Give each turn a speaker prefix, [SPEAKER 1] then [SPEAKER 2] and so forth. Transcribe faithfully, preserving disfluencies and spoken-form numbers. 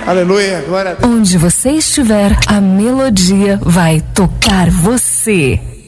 [SPEAKER 1] Aleluia, glória a Deus.
[SPEAKER 2] Onde você estiver, a melodia vai tocar você.